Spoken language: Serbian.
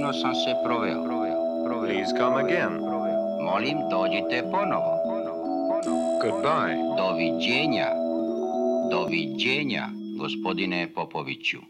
Slučajno sam se proveo. Please come again. Molim, dođite ponovo. Goodbye. Doviđenja. Doviđenja, gospodine Popoviću.